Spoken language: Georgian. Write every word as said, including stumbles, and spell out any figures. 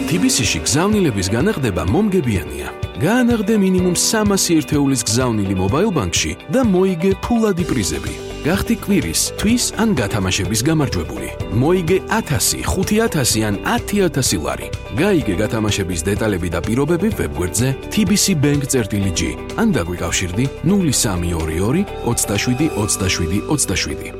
თბილისში გზავნილების განაღდება მომგებიანია. გაანაღდე მინიმუმ სამასი ერთეულის გზავნილი მობაილ ბანკში და მოიგე ფულადი პრიზები. გახდი კვირის, თვის ან გათამაშების გამარჯვებული. მოიგე ათასი, ხუთი ათასი ან ათი ათასი ლარი. გაიგე გათამაშების დეტალები და პირობები ვებგვერდზე tbcbank.gr ან დაგვიკავშირდი ნული სამი ორი ორი ოცდაშვიდი ოცდაშვიდი ოცდაშვიდი.